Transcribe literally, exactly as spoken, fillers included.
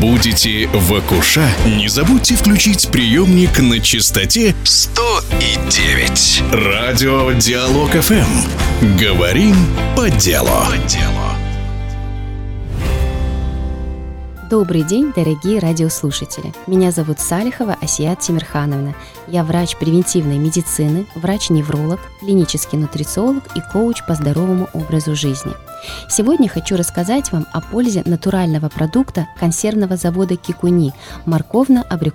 Будете в Акуша? Не забудьте включить приемник на частоте сто и девять. Радио Диалог эф эм. Говорим по делу. Добрый день, дорогие радиослушатели. Меня зовут Салихова Асият Тимирхановна. Я врач превентивной медицины, врач-невролог, клинический нутрициолог и коуч по здоровому образу жизни. Сегодня хочу рассказать вам о пользе натурального продукта консервного завода Кикуни – морковно-абрикосового